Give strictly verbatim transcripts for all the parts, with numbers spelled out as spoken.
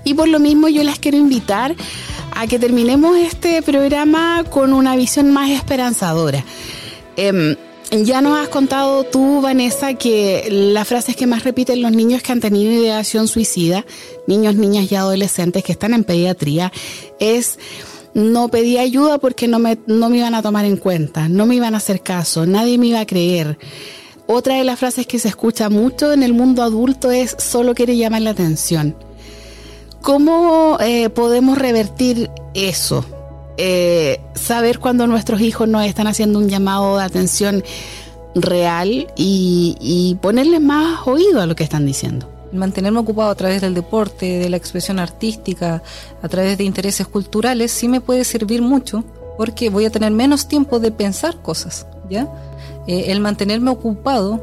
Y por lo mismo yo las quiero invitar a que terminemos este programa con una visión más esperanzadora. Eh, ya nos has contado tú, Vanessa, que las frases que más repiten los niños que han tenido ideación suicida, niños, niñas y adolescentes que están en pediatría, es: no pedí ayuda porque no me, no me iban a tomar en cuenta, no me iban a hacer caso, nadie me iba a creer. Otra de las frases que se escucha mucho en el mundo adulto es: solo quiere llamar la atención. ¿Cómo eh, podemos revertir eso? Eh, saber cuando nuestros hijos nos están haciendo un llamado de atención real y, y ponerles más oído a lo que están diciendo. Mantenerme ocupado a través del deporte, de la expresión artística, a través de intereses culturales, sí me puede servir mucho, porque voy a tener menos tiempo de pensar cosas, ¿ya? Eh, el mantenerme ocupado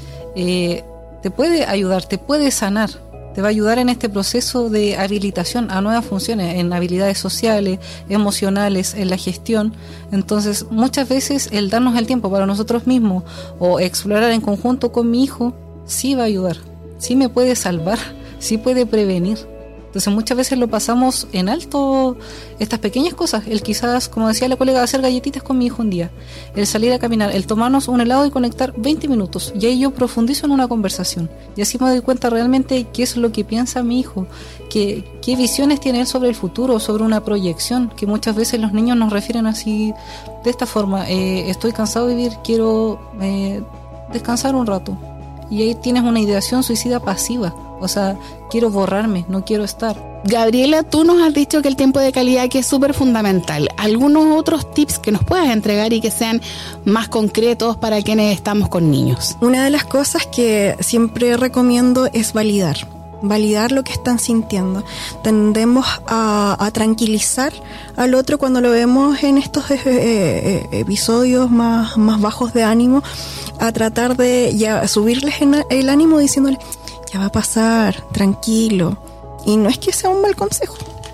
eh, te puede ayudar, te puede sanar, te va a ayudar en este proceso de habilitación a nuevas funciones, en habilidades sociales, emocionales, en la gestión. Entonces, muchas veces el darnos el tiempo para nosotros mismos o explorar en conjunto con mi hijo, sí va a ayudar, sí me puede salvar, sí puede prevenir. Entonces muchas veces lo pasamos en alto, estas pequeñas cosas, el quizás, como decía la colega, hacer galletitas con mi hijo un día, el salir a caminar, el tomarnos un helado y conectar veinte minutos, y ahí yo profundizo en una conversación, y así me doy cuenta realmente qué es lo que piensa mi hijo, qué, qué visiones tiene él sobre el futuro, sobre una proyección, que muchas veces los niños nos refieren así, de esta forma: eh, estoy cansado de vivir, quiero eh, descansar un rato, y ahí tienes una ideación suicida pasiva. O sea, quiero borrarme, no quiero estar. Gabriela, tú nos has dicho que el tiempo de calidad que es súper fundamental. ¿Algunos otros tips que nos puedas entregar y que sean más concretos para quienes estamos con niños? Una de las cosas que siempre recomiendo es validar. Validar lo que están sintiendo. Tendemos a, a tranquilizar al otro cuando lo vemos en estos eh, eh, episodios más, más bajos de ánimo, a tratar de ya subirles el ánimo diciéndole: ya va a pasar, tranquilo. Y no es que sea un mal consejo,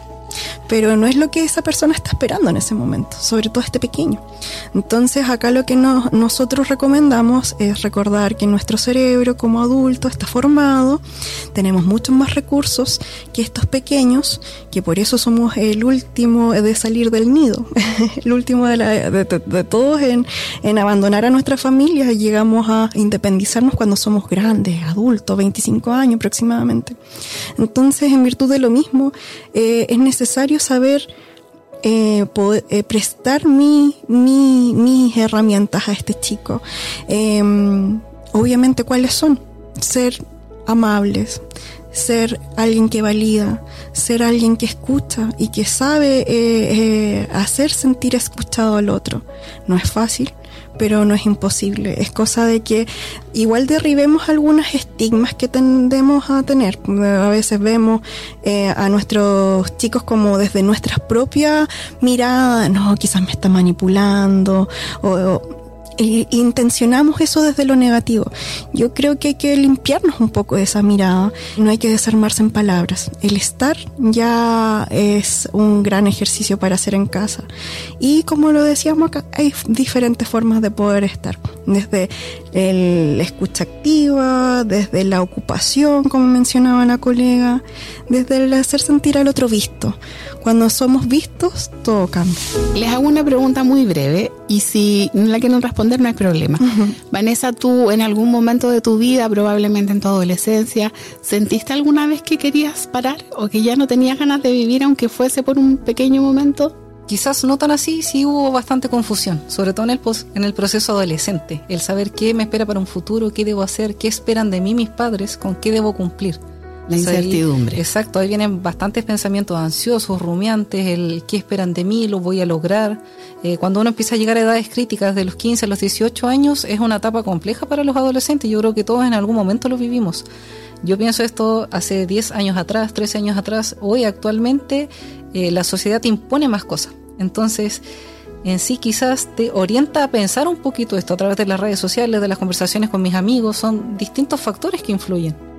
pero no es lo que esa persona está esperando en ese momento, sobre todo este pequeño. Entonces acá lo que nos, nosotros recomendamos es recordar que nuestro cerebro como adulto está formado, tenemos muchos más recursos que estos pequeños, que por eso somos el último de salir del nido, el último de, la, de, de, de todos en, en abandonar a nuestra familia. Llegamos a independizarnos cuando somos grandes, adultos, veinticinco años aproximadamente. Entonces, en virtud de lo mismo, eh, es necesario saber Eh, poder, eh, prestar mi, mi, mis herramientas a este chico. Eh, obviamente, ¿cuáles son? Ser amables, ser alguien que valida, ser alguien que escucha y que sabe eh, eh, hacer sentir escuchado al otro. No es fácil, pero no es imposible. Es cosa de que igual derribemos algunos estigmas que tendemos a tener. A veces vemos eh, a nuestros chicos como desde nuestra propia mirada: no, quizás me está manipulando, o, o e intencionamos eso desde lo negativo. Yo creo que hay que limpiarnos un poco de esa mirada. No hay que desarmarse en palabras. El estar ya es un gran ejercicio para hacer en casa. Y como lo decíamos acá, hay diferentes formas de poder estar. Desde el, la escucha activa, desde la ocupación, como mencionaba la colega, desde el hacer sentir al otro visto. Cuando somos vistos, todo cambia. Les hago una pregunta muy breve, y si no la quieren responder, no hay problema. Uh-huh. Vanessa, tú en algún momento de tu vida, probablemente en tu adolescencia, ¿sentiste alguna vez que querías parar o que ya no tenías ganas de vivir, aunque fuese por un pequeño momento? Quizás no tan así, sí hubo bastante confusión, sobre todo en el, pos, en el proceso adolescente, el saber qué me espera para un futuro, qué debo hacer, qué esperan de mí mis padres, con qué debo cumplir. La incertidumbre. Ahí, exacto, ahí vienen bastantes pensamientos ansiosos, rumiantes, el qué esperan de mí, lo voy a lograr. Eh, cuando uno empieza a llegar a edades críticas de los quince a los dieciocho años, es una etapa compleja para los adolescentes. Yo creo que todos en algún momento lo vivimos. Yo pienso esto hace diez años atrás, trece años atrás. Hoy actualmente eh, la sociedad te impone más cosas. Entonces, en sí quizás te orienta a pensar un poquito esto a través de las redes sociales, de las conversaciones con mis amigos. Son distintos factores que influyen.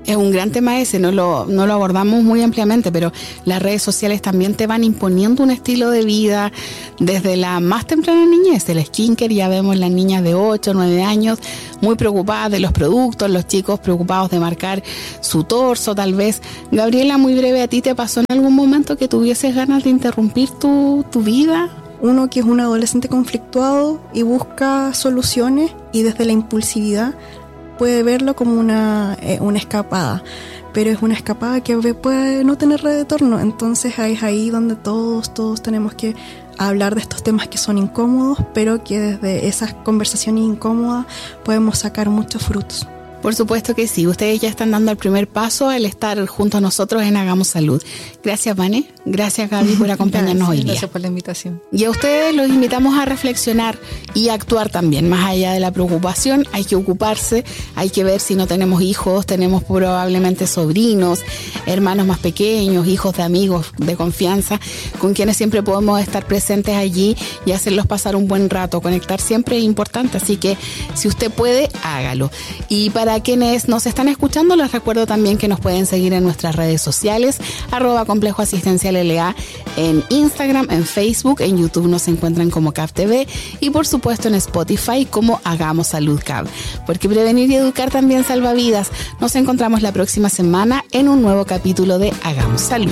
Es un gran tema ese, no lo, no lo abordamos muy ampliamente, pero las redes sociales también te van imponiendo un estilo de vida desde la más temprana niñez. El skincare, ya vemos las niñas de ocho, nueve años muy preocupadas de los productos, los chicos preocupados de marcar su torso tal vez. Gabriela, muy breve, ¿a ti te pasó en algún momento que tuvieses ganas de interrumpir tu, tu vida? Uno que es un adolescente conflictuado y busca soluciones y desde la impulsividad puede verlo como una, eh, una escapada, pero es una escapada que puede no tener retorno. Entonces es ahí donde todos, todos tenemos que hablar de estos temas que son incómodos, pero que desde esas conversaciones incómodas podemos sacar muchos frutos. Por supuesto que sí, ustedes ya están dando el primer paso al estar junto a nosotros en Hagamos Salud. Gracias, Vane, gracias, Gaby, por acompañarnos hoy día. Gracias por la invitación. Y a ustedes los invitamos a reflexionar y a actuar también, más allá de la preocupación. Hay que ocuparse, hay que ver si no tenemos hijos, tenemos probablemente sobrinos, hermanos más pequeños, hijos de amigos de confianza, con quienes siempre podemos estar presentes allí y hacerlos pasar un buen rato. Conectar siempre es importante, así que si usted puede, hágalo. Y para Para quienes nos están escuchando, les recuerdo también que nos pueden seguir en nuestras redes sociales, arroba Complejo Asistencial L A, en Instagram, en Facebook, en YouTube nos encuentran como C A F T V y por supuesto en Spotify como Hagamos Salud C A V, porque prevenir y educar también salva vidas. Nos encontramos la próxima semana en un nuevo capítulo de Hagamos Salud.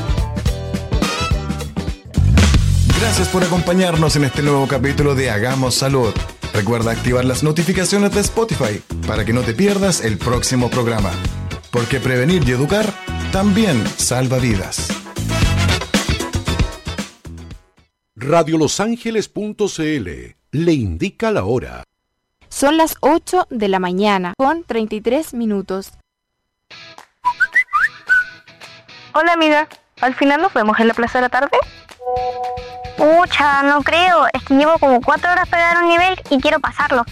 Gracias por acompañarnos en este nuevo capítulo de Hagamos Salud. Recuerda activar las notificaciones de Spotify para que no te pierdas el próximo programa. Porque prevenir y educar también salva vidas. radio los ángeles punto c l le indica la hora. Son las ocho de la mañana con treinta y tres minutos. Hola amiga, ¿al final nos vemos en la plaza de la tarde? Pucha, no creo, es que llevo como cuatro horas para dar un nivel y quiero pasarlo.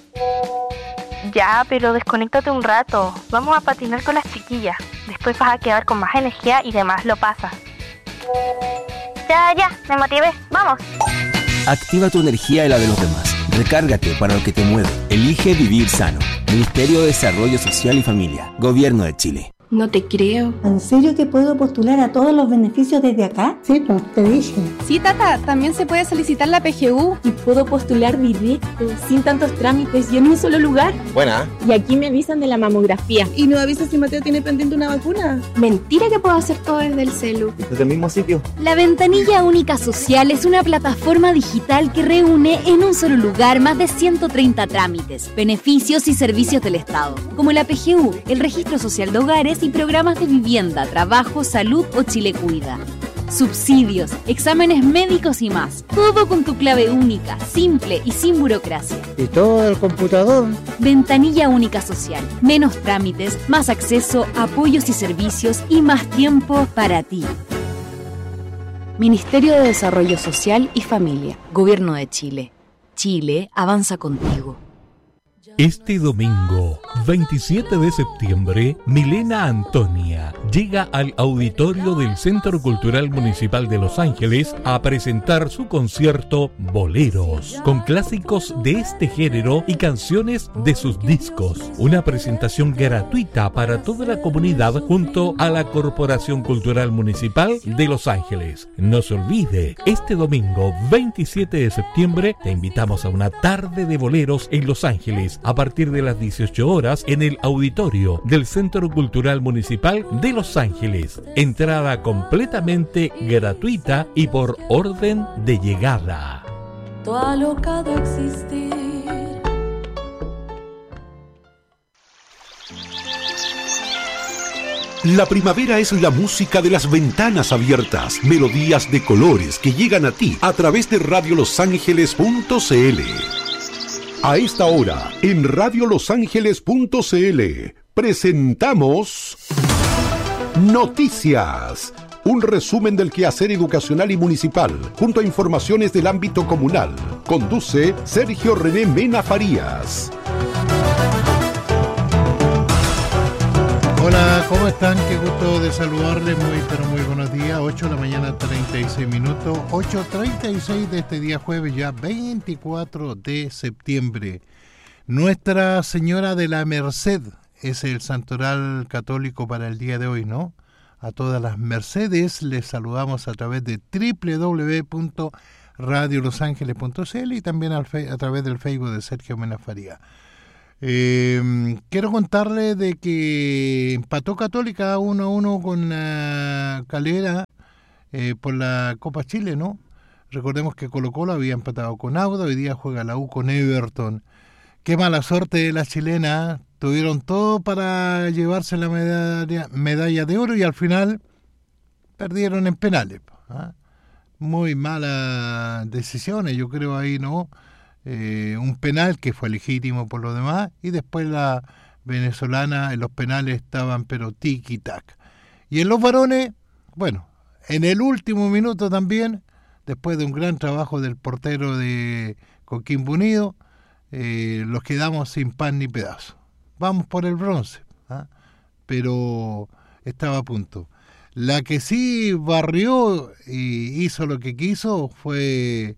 Ya, pero desconéctate un rato, vamos a patinar con las chiquillas, después vas a quedar con más energía y demás lo pasas. Ya, ya, me motivé, vamos. Activa tu energía y la de los demás, recárgate para lo que te mueve, elige vivir sano. Ministerio de Desarrollo Social y Familia, Gobierno de Chile. No te creo. ¿En serio que puedo postular a todos los beneficios desde acá? Sí, pues te dije. Sí, tata, también se puede solicitar la P G U. Y puedo postular directo, sin tantos trámites y en un solo lugar. Buena. Y aquí me avisan de la mamografía. ¿Y no avisas si Mateo tiene pendiente una vacuna? Mentira que puedo hacer todo desde el celu. Desde el mismo sitio. La Ventanilla Única Social es una plataforma digital que reúne en un solo lugar más de ciento treinta trámites, beneficios y servicios del Estado, como la P G U, el Registro Social de Hogares y programas de vivienda, trabajo, salud o Chile Cuida. Subsidios, exámenes médicos y más. Todo con tu clave única, simple y sin burocracia. ¿Y todo el computador? Ventanilla Única Social. Menos trámites, más acceso, apoyos y servicios y más tiempo para ti. Ministerio de Desarrollo Social y Familia. Gobierno de Chile. Chile avanza contigo. Este domingo, veintisiete de septiembre, Milena Antonia llega al auditorio del Centro Cultural Municipal de Los Ángeles a presentar su concierto Boleros, con clásicos de este género y canciones de sus discos. Una presentación gratuita para toda la comunidad junto a la Corporación Cultural Municipal de Los Ángeles. No se olvide, este domingo, veintisiete de septiembre, te invitamos a una tarde de boleros en Los Ángeles, a partir de las dieciocho horas en el auditorio del Centro Cultural Municipal de Los Ángeles. Entrada completamente gratuita y por orden de llegada. Todo alocado existir. La primavera es la música de las ventanas abiertas, melodías de colores que llegan a ti a través de radio los ángeles punto c l. A esta hora, en radio los ángeles punto c l, presentamos Noticias, un resumen del quehacer educacional y municipal, junto a informaciones del ámbito comunal. Conduce Sergio René Mena Farías. Hola, ¿cómo están? Qué gusto de saludarles, muy pero muy buenos días. ocho de la mañana, treinta y seis minutos, ocho treinta y seis de este día jueves, ya veinticuatro de septiembre. Nuestra Señora de la Merced es el santoral católico para el día de hoy, ¿no? A todas las Mercedes les saludamos a través de doble u doble u doble u punto radio los ángeles punto c l y también al fe, a través del Facebook de Sergio Mena Faría. Eh, quiero contarle de que empató Católica uno a uno con la Calera eh, por la Copa Chile, ¿no? Recordemos que Colo-Colo había empatado con Auda, hoy día juega la U con Everton. Qué mala suerte de la chilena, tuvieron todo para llevarse la medalla, medalla de oro y al final perdieron en penales. ¿eh? Muy malas decisiones, yo creo ahí, ¿no? Eh, un penal que fue legítimo por lo demás y después la venezolana en los penales estaban pero tiki-tac. Y en los varones, bueno, en el último minuto también, después de un gran trabajo del portero de Coquimbo Unido, eh, los quedamos sin pan ni pedazo. Vamos por el bronce, ¿eh? Pero estaba a punto. La que sí barrió y hizo lo que quiso fue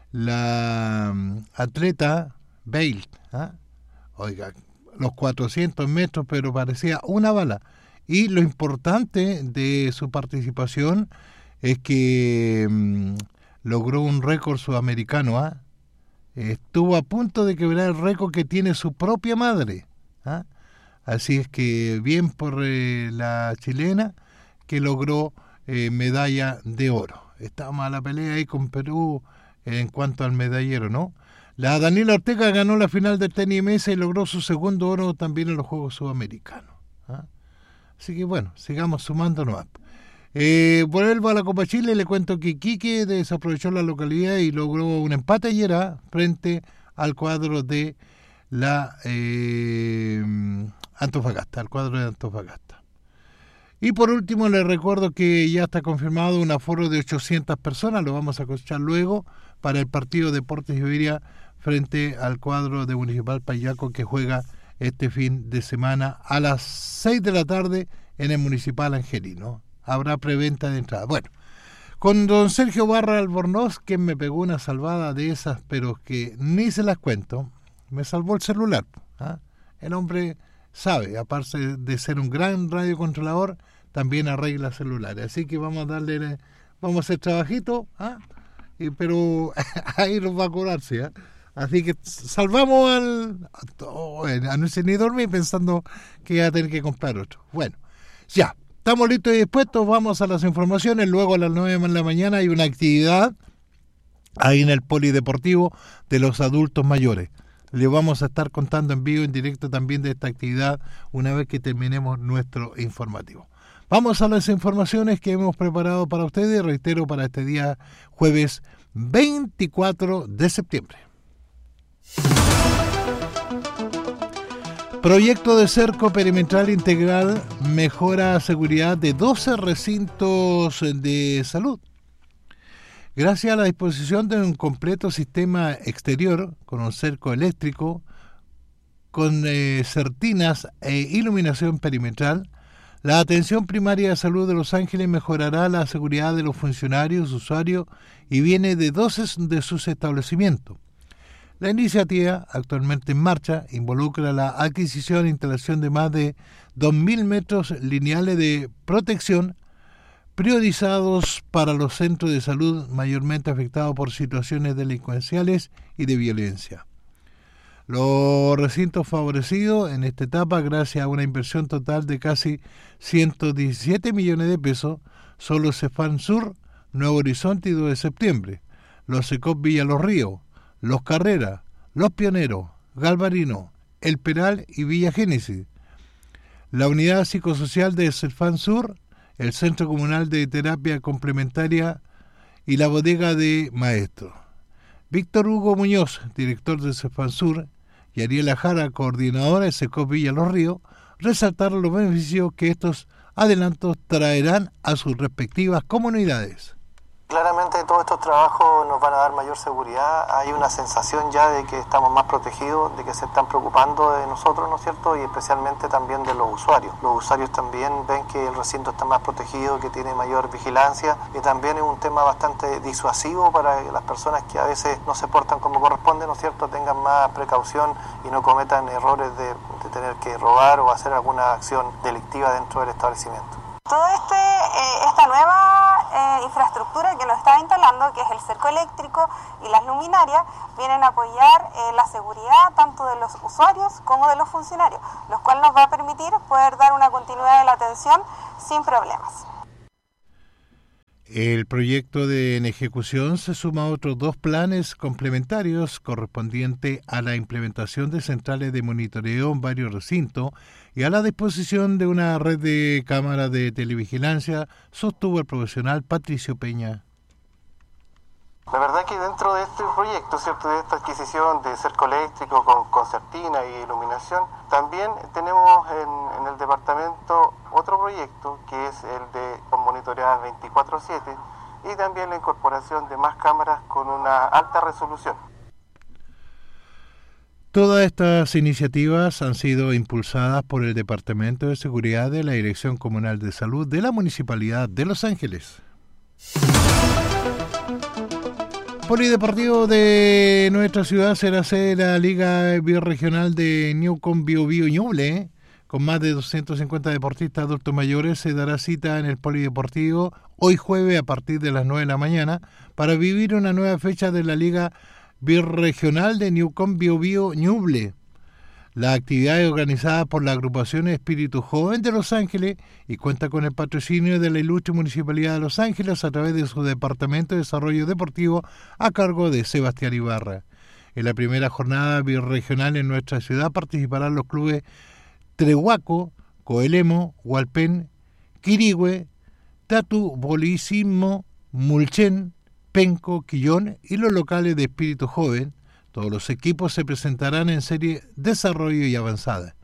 la atleta Bale, ¿eh? Oiga, los cuatrocientos metros, pero parecía una bala. Y lo importante de su participación es que mmm, logró un récord sudamericano. ¿eh? Estuvo a punto de quebrar el récord que tiene su propia madre. ¿eh? Así es que bien por eh, la chilena que logró eh, medalla de oro. Está mala pelea ahí con Perú en cuanto al medallero, ¿no? La Daniela Ortega ganó la final del tenis mesa y logró su segundo oro también en los Juegos Sudamericanos. ¿eh? Así que bueno, sigamos sumándonos. Eh, vuelvo a la Copa Chile, le cuento que Iquique desaprovechó la localidad y logró un empate ayer ¿eh? frente al cuadro de la eh, Antofagasta, al cuadro de Antofagasta. Y por último les recuerdo que ya está confirmado un aforo de ochocientas personas, lo vamos a escuchar luego, para el partido Deportes Iberia frente al cuadro de Municipal Payaco que juega este fin de semana a las seis de la tarde en el Municipal Angelino. Habrá preventa de entrada. Bueno, con don Sergio Barra Albornoz, que me pegó una salvada de esas, pero que ni se las cuento, me salvó el celular. ¿eh? El hombre sabe, aparte de ser un gran radiocontrolador, también arregla celulares. Así que vamos a darle, vamos a hacer trabajito, ¿eh? y, pero ahí nos va a cobrarse. ¿eh? Así que salvamos al... A, a no ser ni dormir pensando que iba a tener que comprar otro. Bueno, ya. Estamos listos y dispuestos, vamos a las informaciones. Luego a las nueve de la mañana hay una actividad ahí en el Polideportivo de los adultos mayores. Le vamos a estar contando en vivo, en directo también de esta actividad una vez que terminemos nuestro informativo. Vamos a las informaciones que hemos preparado para ustedes, reitero, para este día jueves veinticuatro de septiembre. Proyecto de cerco perimetral integral mejora seguridad de doce recintos de salud. Gracias a la disposición de un completo sistema exterior con un cerco eléctrico, con eh, certinas e iluminación perimetral, la atención primaria de salud de Los Ángeles mejorará la seguridad de los funcionarios, usuarios y bienes de doce de sus establecimientos. La iniciativa, actualmente en marcha, involucra la adquisición e instalación de más de dos mil metros lineales de protección priorizados para los centros de salud mayormente afectados por situaciones delincuenciales y de violencia. Los recintos favorecidos en esta etapa, gracias a una inversión total de casi ciento diecisiete millones de pesos, son los Cefam Sur, Nuevo Horizonte y dos de septiembre, los Secop Villa Los Ríos, Los Carreras, Los Pioneros, Galvarino, El Peral y Villa Génesis. La unidad psicosocial de Cefam Sur, el Centro Comunal de Terapia Complementaria y la Bodega de Maestros. Víctor Hugo Muñoz, director de Cefam Sur, y Ariela Jara, coordinadora de Secop Villa Los Ríos, resaltaron los beneficios que estos adelantos traerán a sus respectivas comunidades. Claramente todos estos trabajos nos van a dar mayor seguridad. Hay una sensación ya de que estamos más protegidos, de que se están preocupando de nosotros, ¿no es cierto? Y especialmente también de los usuarios. Los usuarios también ven que el recinto está más protegido, que tiene mayor vigilancia, y también es un tema bastante disuasivo para que las personas que a veces no se portan como corresponde, ¿no es cierto?, tengan más precaución y no cometan errores de, de tener que robar o hacer alguna acción delictiva dentro del establecimiento. Todo este, eh, esta nueva eh, infraestructura que nos está instalando, que es el cerco eléctrico y las luminarias, vienen a apoyar eh, la seguridad tanto de los usuarios como de los funcionarios, lo cual nos va a permitir poder dar una continuidad de la atención sin problemas. El proyecto de en ejecución se suma a otros dos planes complementarios correspondiente a la implementación de centrales de monitoreo en varios recintos y a la disposición de una red de cámaras de televigilancia, sostuvo el profesional Patricio Peña. La verdad que dentro de este proyecto, ¿cierto?, de esta adquisición de cerco eléctrico con concertina y iluminación, también tenemos en, en el departamento otro proyecto que es el de monitorear veinticuatro siete y también la incorporación de más cámaras con una alta resolución. Todas estas iniciativas han sido impulsadas por el Departamento de Seguridad de la Dirección Comunal de Salud de la Municipalidad de Los Ángeles. Polideportivo de nuestra ciudad será sede de la Liga Birregional de Newcomb Biobío Ñuble. Con más de doscientos cincuenta deportistas adultos mayores se dará cita en el Polideportivo hoy jueves a partir de las nueve de la mañana para vivir una nueva fecha de la Liga Birregional de Newcomb Biobío Ñuble. La actividad es organizada por la agrupación Espíritu Joven de Los Ángeles y cuenta con el patrocinio de la ilustre Municipalidad de Los Ángeles a través de su Departamento de Desarrollo Deportivo a cargo de Sebastián Ibarra. En la primera jornada birregional en nuestra ciudad participarán los clubes Trehuaco, Coelemo, Hualpén, Quirihue, Tatu, Bolisimo, Mulchen, Penco, Quillón y los locales de Espíritu Joven. Todos los equipos se presentarán en serie Desarrollo y Avanzada.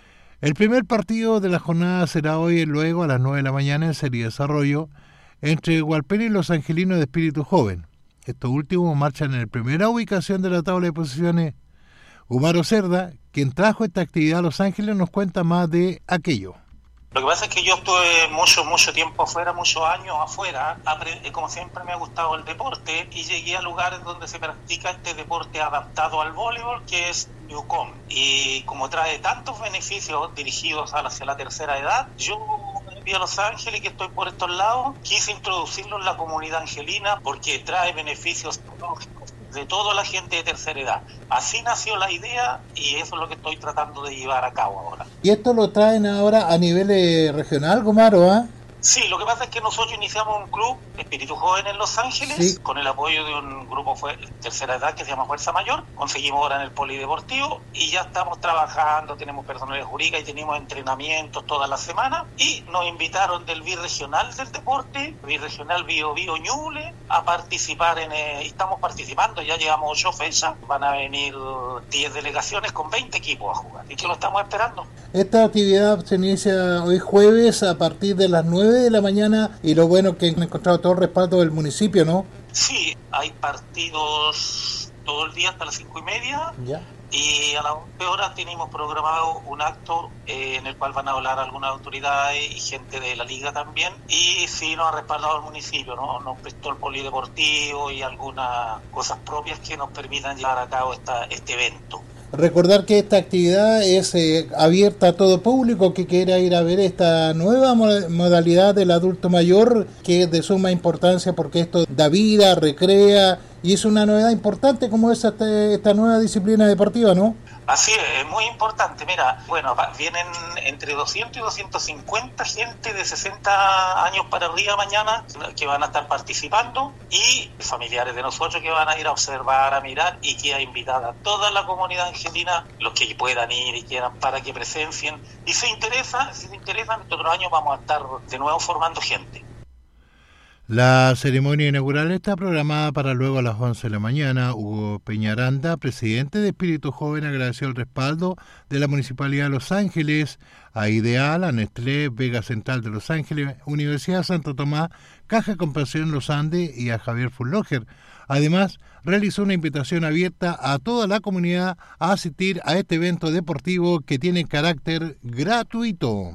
El primer partido de la jornada será hoy y luego a las nueve de la mañana en serie Desarrollo entre Hualpén y los angelinos de Espíritu Joven. Estos últimos marchan en la primera ubicación de la tabla de posiciones. Humaro Cerda, quien trajo esta actividad a Los Ángeles, nos cuenta más de aquello. Lo que pasa es que yo estuve mucho, mucho tiempo afuera, muchos años afuera. Como siempre me ha gustado el deporte y llegué a lugares donde se practica este deporte adaptado al voleibol, que es Newcomb. Y como trae tantos beneficios dirigidos hacia la tercera edad, yo me a Los Ángeles, que estoy por estos lados, quise introducirlo en la comunidad angelina porque trae beneficios psicológicos de toda la gente de tercera edad. Así nació la idea y eso es lo que estoy tratando de llevar a cabo ahora. ¿Y esto lo traen ahora a nivel eh, regional, Gomaro? ¿Ah? Sí, lo que pasa es que nosotros iniciamos un club Espíritu Joven en Los Ángeles, sí, con el apoyo de un grupo de tercera edad que se llama Fuerza Mayor. Conseguimos ahora en el Polideportivo y ya estamos trabajando, tenemos personal jurídica y tenemos entrenamientos toda la semana. Y nos invitaron del Birregional del Deporte, Birregional Biobío Ñuble, a participar en... Eh, estamos participando, ya llevamos ocho fechas, van a venir diez delegaciones con veinte equipos a jugar. Y que lo estamos esperando. Esta actividad se inicia hoy jueves a partir de las nueve de la mañana y lo bueno que han encontrado todo el respaldo del municipio, ¿no? Sí, hay partidos todo el día hasta las cinco y media. Ya. Y a las once horas tenemos programado un acto eh, en el cual van a hablar algunas autoridades y gente de la liga también. Y sí nos ha respaldado el municipio, ¿no? Nos prestó el polideportivo y algunas cosas propias que nos permitan llevar a cabo esta, este evento. Recordar que esta actividad es eh, abierta a todo público que quiera ir a ver esta nueva modalidad del adulto mayor, que es de suma importancia porque esto da vida, recrea y es una novedad importante como es esta, esta nueva disciplina deportiva, ¿no? Así es, es muy importante. Mira, bueno, vienen entre doscientos y doscientos cincuenta gente de sesenta años para arriba mañana que van a estar participando y familiares de nosotros que van a ir a observar, a mirar y queda invitada a toda la comunidad angelina, los que puedan ir y quieran para que presencien. Y si se interesa, si se interesan, estos otros años vamos a estar de nuevo formando gente. La ceremonia inaugural está programada para luego a las once de la mañana. Hugo Peñaranda, presidente de Espíritu Joven, agradeció el respaldo de la Municipalidad de Los Ángeles, a Ideal, a Nestlé, Vega Central de Los Ángeles, Universidad Santo Tomás, Caja Compasión Los Andes y a Javier Fulloger. Además, realizó una invitación abierta a toda la comunidad a asistir a este evento deportivo que tiene carácter gratuito.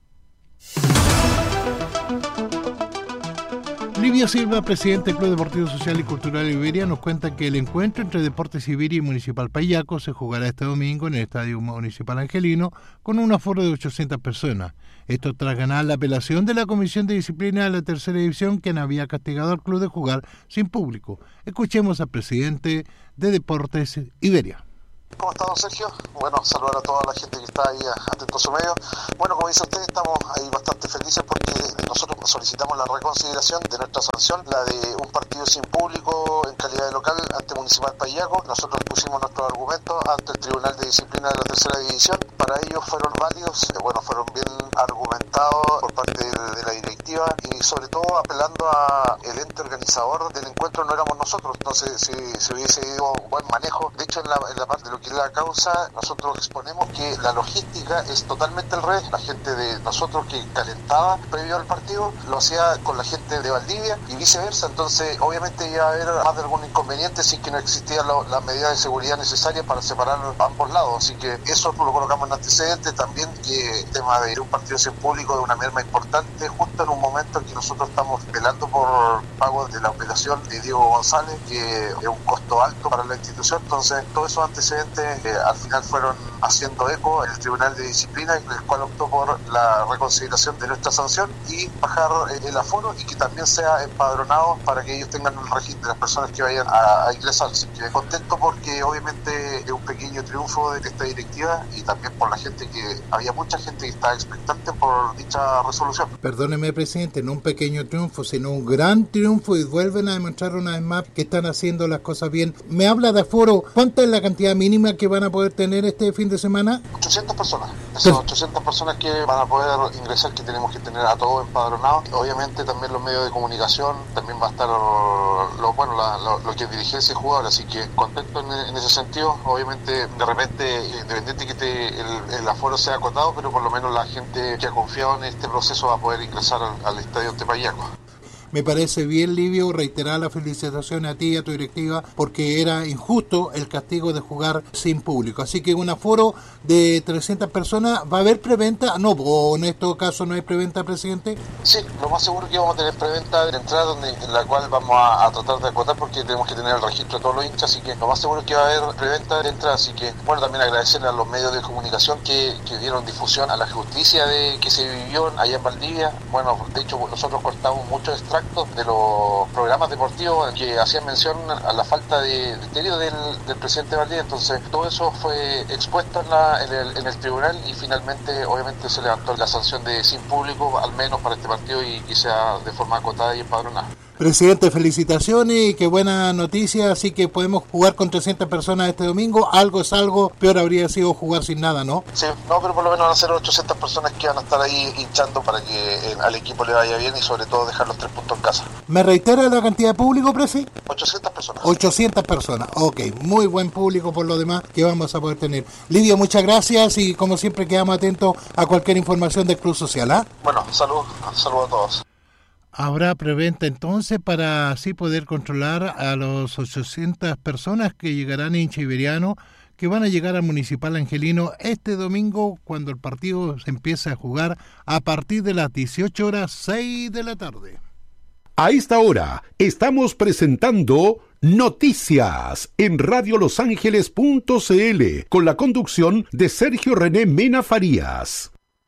Livia Silva, presidente del Club Deportivo Social y Cultural Iberia, nos cuenta que el encuentro entre Deportes Iberia y Municipal Payaco se jugará este domingo en el Estadio Municipal Angelino con un aforo de ochocientas personas. Esto tras ganar la apelación de la Comisión de Disciplina de la Tercera División, quien había castigado al club de jugar sin público. Escuchemos al presidente de Deportes Iberia. ¿Cómo está, don Sergio? Bueno, saludar a toda la gente que está ahí atento a su medio. Bueno, como dice usted, estamos ahí bastante felices porque nosotros solicitamos la reconsideración de nuestra sanción, la de un partido sin público en calidad de local ante Municipal Payaco. Nosotros pusimos nuestros argumentos ante el Tribunal de Disciplina de la Tercera División. Para ellos fueron válidos, eh, bueno, fueron bien argumentados por parte de, de la directiva y sobre todo apelando a el ente organizador del encuentro. No éramos nosotros, entonces si, si hubiese ido un buen manejo. De hecho, en la, en la parte de lo que es la causa, nosotros exponemos que la logística es totalmente al revés. La gente de nosotros que calentaba previo al partido lo hacía con la gente de Valdivia y viceversa. Entonces obviamente iba a haber más de algún inconveniente sin que no existía lo, la medida de seguridad necesaria para separar a ambos lados. Así que eso lo colocamos en antecedentes. También que el tema de un partido sin público es una merma importante justo en un momento en que nosotros estamos velando por pago de la operación de Diego González, que es un costo alto para la institución. Entonces todos esos antecedentes que al final fueron haciendo eco en el Tribunal de Disciplina, el cual optó por la reconsideración de nuestra sanción y bajar el aforo y que también sea empadronado para que ellos tengan un registro de las personas que vayan a, a ingresar. Así que contento porque obviamente es un pequeño triunfo de esta directiva y también por la gente que había mucha gente que estaba expectante por dicha resolución. Perdóneme, presidente, no un pequeño triunfo, sino un gran triunfo y vuelven a demostrar una vez más que están haciendo las cosas bien. Me habla de aforo, ¿cuánta es la cantidad mínima que van a poder tener este fin de semana? ochocientas personas. Esas ochocientas personas que van a poder ingresar, que tenemos que tener a todos empadronados. Obviamente también los medios de comunicación, también va a estar lo bueno, la, lo, lo que es dirigencia y jugador, así que contento en, en ese sentido. Obviamente de repente, independiente que te, el, el aforo sea acotado, pero por lo menos la gente que ha confiado en este proceso va a poder ingresar al, al estadio de Payaco. Me parece bien, Livio, reiterar la felicitación a ti y a tu directiva porque era injusto el castigo de jugar sin público. Así que un aforo de trescientas personas, ¿va a haber preventa? No, o en este caso no hay preventa, presidente. Sí, lo más seguro es que vamos a tener preventa de entrada, donde, en la cual vamos a, a tratar de acotar porque tenemos que tener el registro de todos los hinchas, así que lo más seguro es que va a haber preventa de entrada. Así que, bueno, también agradecerle a los medios de comunicación que, que dieron difusión a la justicia de que se vivió allá en Valdivia. Bueno, de hecho, nosotros cortamos muchos extractos de los programas deportivos que hacían mención a la falta de criterio del, del presidente Valdivia. Entonces todo eso fue expuesto en, la, en, el, en el tribunal y finalmente obviamente se levantó la sanción de sin público, al menos para este partido, y que sea de forma acotada y empadronada. Presidente, felicitaciones y qué buena noticia, así que podemos jugar con trescientas personas este domingo. Algo es algo, peor habría sido jugar sin nada, ¿no? Sí, no, pero por lo menos van a ser ochocientas personas que van a estar ahí hinchando para que eh, al equipo le vaya bien y sobre todo dejar los tres puntos en casa. ¿Me reitera la cantidad de público, Presi? ochocientas personas. ochocientas personas, ok, muy buen público por lo demás que vamos a poder tener. Livio, muchas gracias y como siempre quedamos atentos a cualquier información del Club Social, ¿ah? ¿eh? Bueno, salud, salud a todos. Habrá preventa entonces para así poder controlar a los ochocientas personas que llegarán hincha iberiano, que van a llegar al Municipal Angelino este domingo cuando el partido se empiece a jugar a partir de las dieciocho horas seis de la tarde. A esta hora estamos presentando Noticias en radio los ángeles punto c l con la conducción de Sergio René Mena Farías.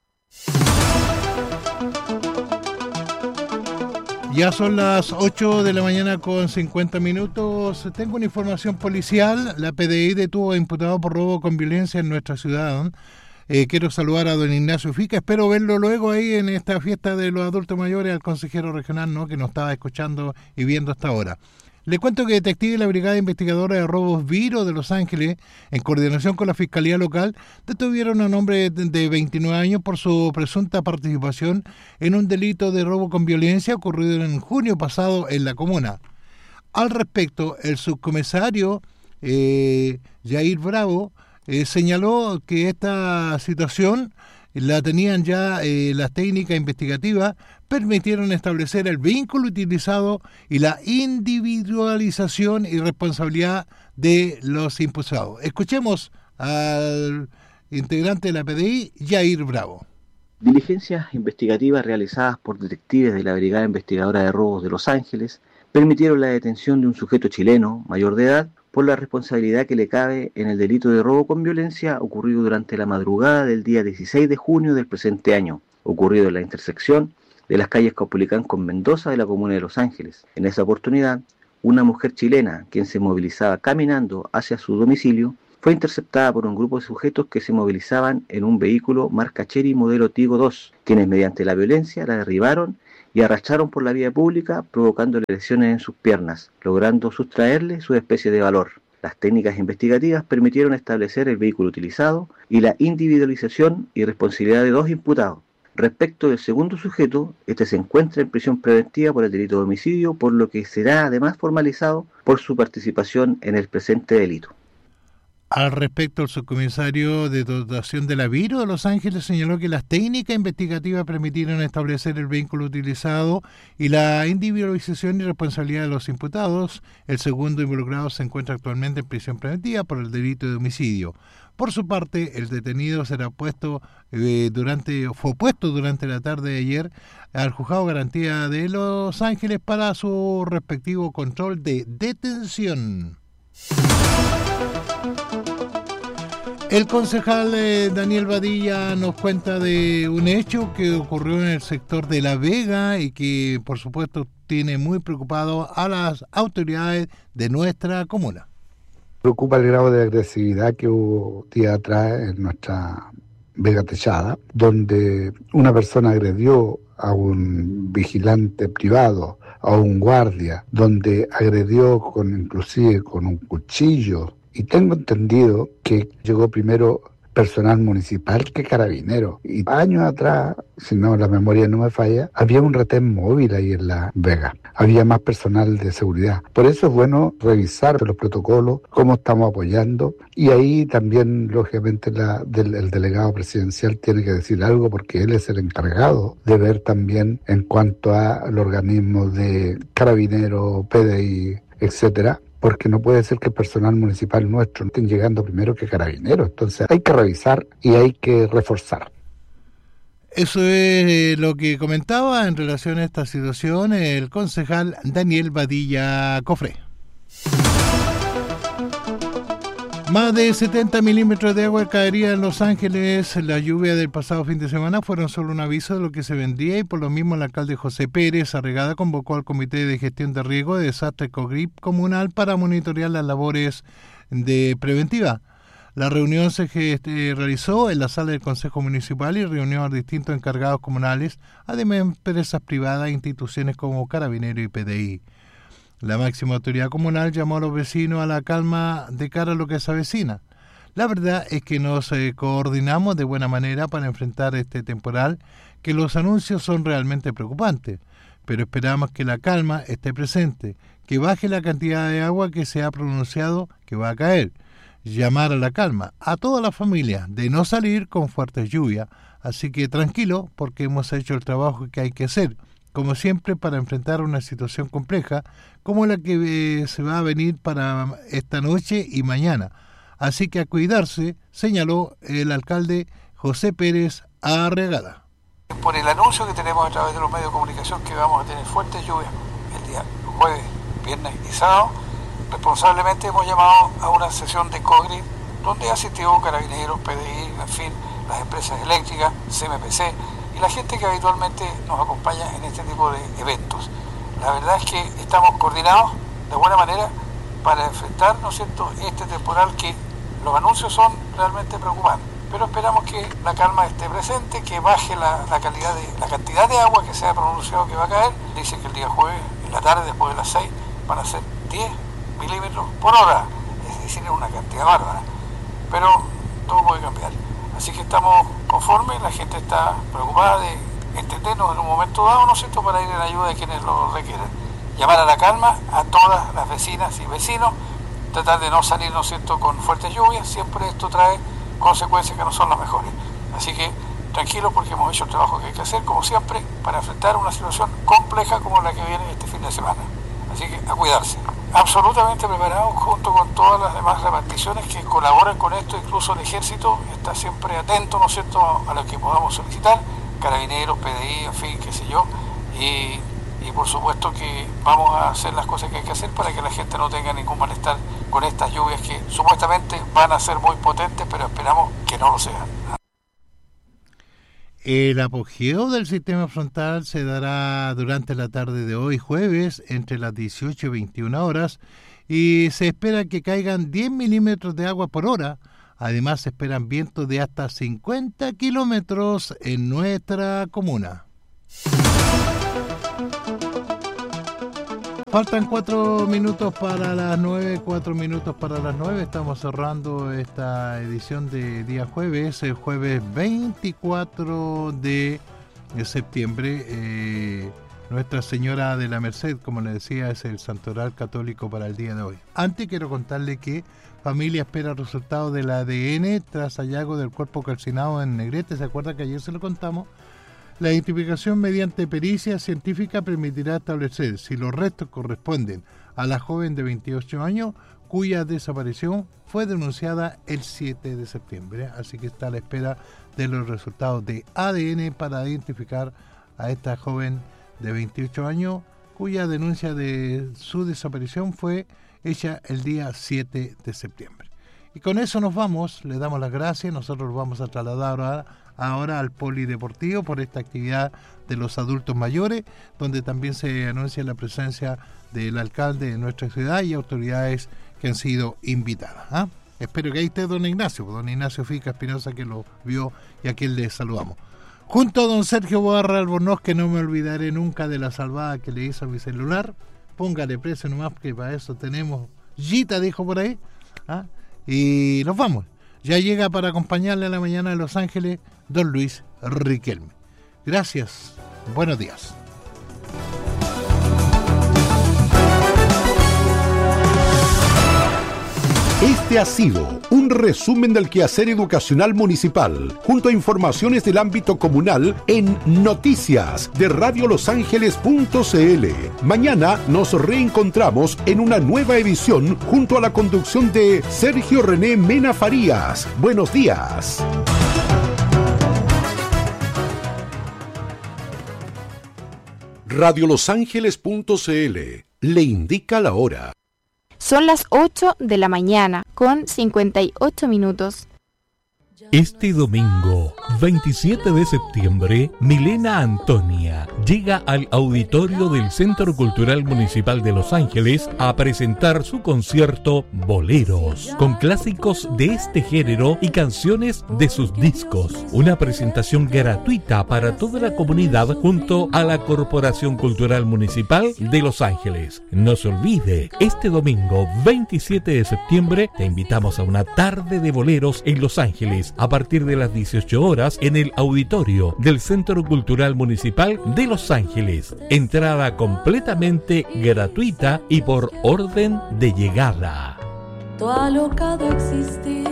Ya son las ocho de la mañana con cincuenta minutos. Tengo una información policial. La P D I detuvo a imputado por robo con violencia en nuestra ciudad. Eh, quiero saludar a don Ignacio Fica. Espero verlo luego ahí en esta fiesta de los adultos mayores, al consejero regional, ¿no?, que nos estaba escuchando y viendo hasta ahora. Le cuento que detectives de la Brigada Investigadora de Robos Viro de Los Ángeles, en coordinación con la Fiscalía Local, detuvieron a un hombre de veintinueve años por su presunta participación en un delito de robo con violencia ocurrido en junio pasado en la comuna. Al respecto, el subcomisario eh, Jair Bravo eh, señaló que esta situación la tenían ya eh, las técnicas investigativas, permitieron establecer el vínculo utilizado y la individualización y responsabilidad de los imputados. Escuchemos al integrante de la P D I, Jair Bravo. Diligencias investigativas realizadas por detectives de la Brigada Investigadora de Robos de Los Ángeles permitieron la detención de un sujeto chileno mayor de edad por la responsabilidad que le cabe en el delito de robo con violencia ocurrido durante la madrugada del día dieciséis de junio del presente año, ocurrido en la intersección de las calles Caupolicán con Mendoza de la comuna de Los Ángeles. En esa oportunidad, una mujer chilena, quien se movilizaba caminando hacia su domicilio, fue interceptada por un grupo de sujetos que se movilizaban en un vehículo marca Chery modelo Tigo dos, quienes mediante la violencia la derribaron y arrastraron por la vía pública, provocándole lesiones en sus piernas, logrando sustraerle su especie de valor. Las técnicas investigativas permitieron establecer el vehículo utilizado y la individualización y responsabilidad de dos imputados. Respecto del segundo sujeto, este se encuentra en prisión preventiva por el delito de homicidio, por lo que será además formalizado por su participación en el presente delito. Al respecto, el subcomisario de dotación de la Viro de Los Ángeles señaló que las técnicas investigativas permitieron establecer el vehículo utilizado y la individualización y responsabilidad de los imputados. El segundo involucrado se encuentra actualmente en prisión preventiva por el delito de homicidio. Por su parte, el detenido será puesto eh, durante fue puesto durante la tarde de ayer al Juzgado de Garantía de Los Ángeles para su respectivo control de detención. El concejal eh, Daniel Badilla nos cuenta de un hecho que ocurrió en el sector de La Vega y que, por supuesto, tiene muy preocupado a las autoridades de nuestra comuna. Preocupa el grado de agresividad que hubo día atrás en nuestra Vega Techada, donde una persona agredió a un vigilante privado, a un guardia, donde agredió con inclusive con un cuchillo. Y tengo entendido que llegó primero personal municipal que carabinero. Y años atrás, si no la memoria no me falla, había un retén móvil ahí en La Vega. Había más personal de seguridad. Por eso es bueno revisar los protocolos, cómo estamos apoyando. Y ahí también, lógicamente, la, del, el delegado presidencial tiene que decir algo porque él es el encargado de ver también en cuanto al organismo de carabinero, P D I, etcétera. Porque no puede ser que el personal municipal nuestro estén llegando primero que carabineros. Entonces hay que revisar y hay que reforzar. Eso es lo que comentaba en relación a esta situación el concejal Daniel Badilla Cofré. Más de setenta milímetros de agua caería en Los Ángeles. La lluvia del pasado fin de semana fueron solo un aviso de lo que se vendría y por lo mismo el alcalde José Pérez Arregada convocó al Comité de Gestión de Riesgo de Desastre COGRIP comunal para monitorear las labores de preventiva. La reunión se eh, realizó en la sala del Consejo Municipal y reunió a distintos encargados comunales, además de empresas privadas e instituciones como Carabineros y P D I. La máxima autoridad comunal llamó a los vecinos a la calma de cara a lo que se avecina. La verdad es que nos eh, coordinamos de buena manera para enfrentar este temporal, que los anuncios son realmente preocupantes, pero esperamos que la calma esté presente, que baje la cantidad de agua que se ha pronunciado que va a caer. Llamar a la calma a toda la familia de no salir con fuertes lluvias, así que tranquilo porque hemos hecho el trabajo que hay que hacer, como siempre, para enfrentar una situación compleja como la que eh, se va a venir para esta noche y mañana. Así que a cuidarse, señaló el alcalde José Pérez Arregada. Por el anuncio que tenemos a través de los medios de comunicación que vamos a tener fuertes lluvias el día jueves, viernes y sábado, responsablemente hemos llamado a una sesión de COGRIP donde asistió Carabineros, P D I, en fin, las empresas eléctricas, C M P C y la gente que habitualmente nos acompaña en este tipo de eventos. La verdad es que estamos coordinados de buena manera para enfrentar, ¿no es cierto?, este temporal que los anuncios son realmente preocupantes. Pero esperamos que la calma esté presente, que baje la, la calidad de la cantidad de agua que se ha pronunciado que va a caer. Dicen que el día jueves, en la tarde, después de las seis, van a ser diez milímetros por hora, es decir, es una cantidad bárbara, pero todo puede cambiar. Así que estamos conformes, la gente está preocupada de entendernos en un momento dado, ¿no es cierto?, para ir en ayuda de quienes lo requieran. Llamar a la calma a todas las vecinas y vecinos, tratar de no salir, ¿no es cierto?, con fuertes lluvias, siempre esto trae consecuencias que no son las mejores. Así que tranquilos, porque hemos hecho el trabajo que hay que hacer, como siempre, para enfrentar una situación compleja como la que viene este fin de semana. Así que a cuidarse. Absolutamente preparados junto con todas las demás reparticiones que colaboran con esto, incluso el ejército está siempre atento, ¿no es cierto?, a lo que podamos solicitar, carabineros, P D I, en fin, qué sé yo, y, y por supuesto que vamos a hacer las cosas que hay que hacer para que la gente no tenga ningún malestar con estas lluvias que supuestamente van a ser muy potentes, pero esperamos que no lo sean. El apogeo del sistema frontal se dará durante la tarde de hoy, jueves, entre las dieciocho y veintiuna horas, y se espera que caigan diez milímetros de agua por hora. Además, se esperan vientos de hasta cincuenta kilómetros en nuestra comuna. Faltan cuatro minutos para las nueve, cuatro minutos para las nueve. Estamos cerrando esta edición de día jueves, el jueves veinticuatro de septiembre. Eh, Nuestra Señora de la Merced, como le decía, es el santoral católico para el día de hoy. Antes quiero contarle que familia espera resultados del A D N tras hallazgo del cuerpo calcinado en Negrete. ¿Se acuerda que ayer se lo contamos? La identificación mediante pericia científica permitirá establecer si los restos corresponden a la joven de veintiocho años cuya desaparición fue denunciada el siete de septiembre. Así que está a la espera de los resultados de A D N para identificar a esta joven de veintiocho años cuya denuncia de su desaparición fue hecha el día siete de septiembre. Y con eso nos vamos, le damos las gracias. Nosotros vamos a trasladar ahora, ahora al polideportivo por esta actividad de los adultos mayores, donde también se anuncia la presencia del alcalde de nuestra ciudad y autoridades que han sido invitadas. ¿eh? Espero que ahí esté don Ignacio, don Ignacio Fica Espinosa, que lo vio y a quien le saludamos. Junto a don Sergio Boarra Albornoz, que no me olvidaré nunca de la salvada que le hizo a mi celular. Póngale precio nomás, que para eso tenemos Gita, dijo por ahí. ¿ah? Y nos vamos. Ya llega para acompañarle a la mañana de Los Ángeles don Luis Riquelme. Gracias. Buenos días. Este ha sido un resumen del quehacer educacional municipal, junto a informaciones del ámbito comunal en Noticias de radio los ángeles punto c l. Mañana nos reencontramos en una nueva edición junto a la conducción de Sergio René Mena Farías. Buenos días. radio los ángeles punto c l le indica la hora. Son las ocho de la mañana con cincuenta y ocho minutos. Este domingo, veintisiete de septiembre, Milena Antonia llega al auditorio del Centro Cultural Municipal de Los Ángeles a presentar su concierto Boleros, con clásicos de este género y canciones de sus discos. Una presentación gratuita para toda la comunidad junto a la Corporación Cultural Municipal de Los Ángeles. No se olvide, este domingo, veintisiete de septiembre, te invitamos a una tarde de boleros en Los Ángeles, a partir de las dieciocho horas en el auditorio del Centro Cultural Municipal de Los Ángeles. Entrada completamente gratuita y por orden de llegada. Tu alocado existir.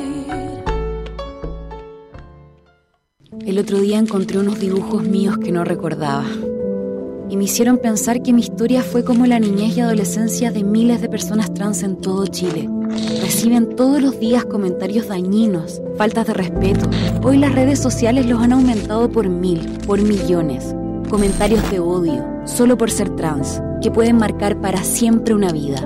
El otro día encontré unos dibujos míos que no recordaba y me hicieron pensar que mi historia fue como la niñez y adolescencia de miles de personas trans en todo Chile. Reciben todos los días comentarios dañinos, faltas de respeto. Hoy las redes sociales los han aumentado por mil, por millones. Comentarios de odio, solo por ser trans, que pueden marcar para siempre una vida.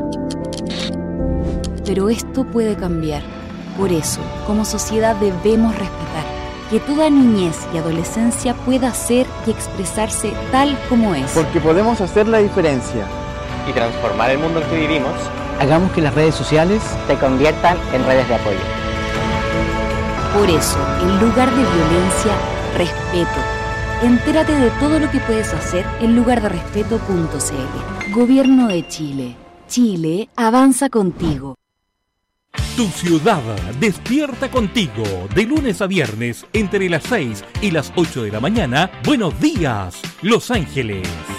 Pero esto puede cambiar. Por eso, como sociedad debemos respetar que toda niñez y adolescencia pueda ser y expresarse tal como es. Porque podemos hacer la diferencia y transformar el mundo en que vivimos. Hagamos que las redes sociales se conviertan en redes de apoyo. Por eso, en lugar de violencia, respeto. Entérate de todo lo que puedes hacer en lugar de respeto punto c l. Gobierno de Chile. Chile avanza contigo. Tu ciudad despierta contigo de lunes a viernes entre las seis y las ocho de la mañana. Buenos días, Los Ángeles.